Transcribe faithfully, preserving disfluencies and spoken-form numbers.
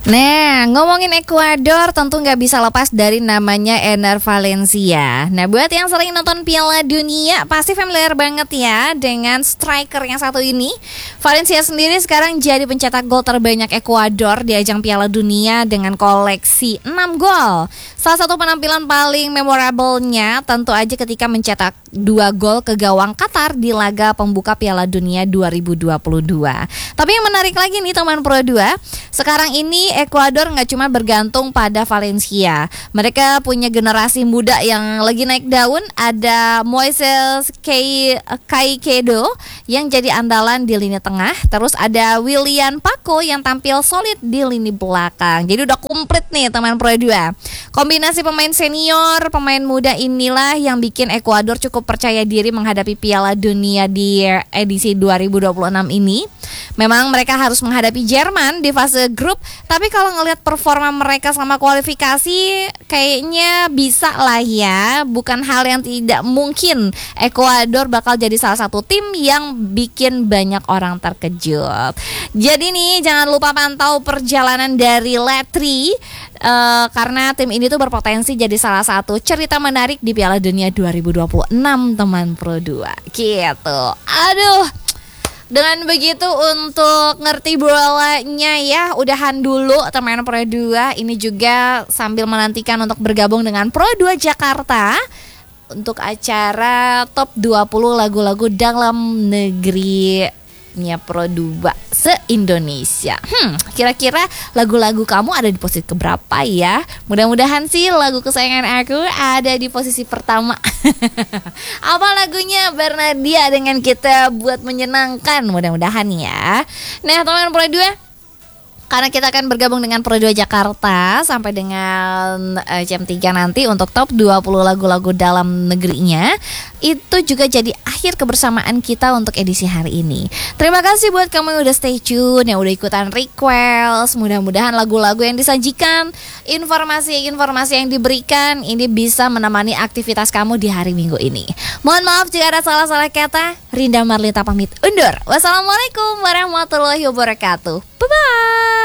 Nah, ngomongin Ekuador tentu nggak bisa lepas dari namanya Enner Valencia. Nah, buat yang sering nonton Piala Dunia pasti familiar banget ya dengan striker yang satu ini. Valencia sendiri sekarang jadi pencetak gol terbanyak Ekuador di ajang Piala Dunia dengan koleksi enam gol. Salah satu penampilan paling memorable-nya tentu aja ketika mencetak dua gol ke gawang Qatar di laga pembuka Piala Dunia dua ribu dua puluh dua. Tapi yang menarik lagi nih teman Pro dua, sekarang ini Ekuador nggak cuma bergantung pada Valencia. Mereka punya generasi muda yang lagi naik daun. Ada Moises Caicedo yang jadi andalan di lini tengah. Terus ada Willian Paco yang tampil solid di lini belakang. Jadi udah komplit nih teman Pro dua. Kombinasi pemain senior, pemain muda inilah yang bikin Ekuador cukup percaya diri menghadapi Piala Dunia di edisi dua ribu dua puluh enam ini. Memang mereka harus menghadapi Jerman di fase grup, tapi kalau ngelihat performa mereka sama kualifikasi kayaknya bisa lah ya. Bukan hal yang tidak mungkin Ekuador bakal jadi salah satu tim yang bikin banyak orang terkejut. Jadi nih jangan lupa pantau perjalanan dari Letri uh, karena tim ini tuh berpotensi jadi salah satu cerita menarik di Piala Dunia dua ribu dua puluh enam teman Pro dua. Gitu. Aduh. Dengan begitu untuk ngerti bolanya ya, udahan dulu teman Pro dua. Ini juga sambil menantikan untuk bergabung dengan Pro dua Jakarta untuk acara top dua puluh lagu-lagu dalam negerinya Pro dua se-Indonesia. Hmm, kira-kira lagu-lagu kamu ada di posisi keberapa ya? Mudah-mudahan sih lagu kesayangan aku ada di posisi pertama. Apa lagunya Bernardia dengan kita buat menyenangkan, mudah-mudahan ya. Nah teman Pro dua, karena kita akan bergabung dengan Pro dua Jakarta sampai dengan uh, jam tiga nanti untuk top dua puluh lagu-lagu dalam negerinya. Itu juga jadi akhir kebersamaan kita untuk edisi hari ini. Terima kasih buat kamu yang udah stay tune, yang udah ikutan request. Mudah-mudahan lagu-lagu yang disajikan, informasi-informasi yang diberikan ini bisa menemani aktivitas kamu di hari Minggu ini. Mohon maaf jika ada salah-salah kata. Rinda Marlita pamit undur. Wassalamualaikum warahmatullahi wabarakatuh. Bye-bye.